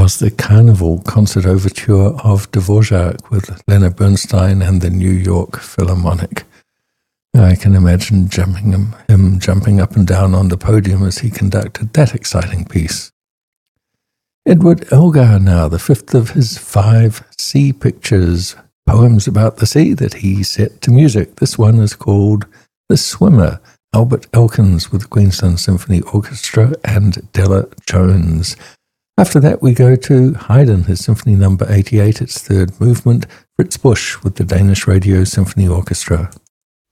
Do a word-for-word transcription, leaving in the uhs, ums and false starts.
was the Carnival Concert Overture of Dvorak with Leonard Bernstein and the New York Philharmonic. I can imagine jumping him, him jumping up and down on the podium as he conducted that exciting piece. Edward Elgar now, the fifth of his five sea pictures, poems about the sea that he set to music. This one is called The Swimmer, Albert Elkins with the Queensland Symphony Orchestra and Della Jones. After that, we go to Haydn, his Symphony Number eighty-eight, its third movement, Fritz Busch with the Danish Radio Symphony Orchestra.